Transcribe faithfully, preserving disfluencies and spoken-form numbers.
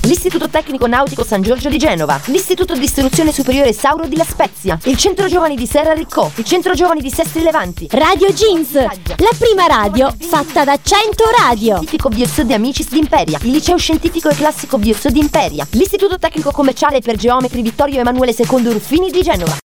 l'Istituto Tecnico Nautico San Giorgio di Genova, l'Istituto di Istruzione Superiore Sauro di La Spezia, il Centro Giovani di Serra Riccò, il Centro Giovani di Sestri Levanti, Radio Jeans, la prima radio fatta da cento radio. Scientifico Biosio di Amicis di Imperia, il Liceo Scientifico e Classico Biosio di Imperia, l'Istituto Tecnico Commerciale per Geometri Vittorio Emanuele secondo Ruffini di Genova.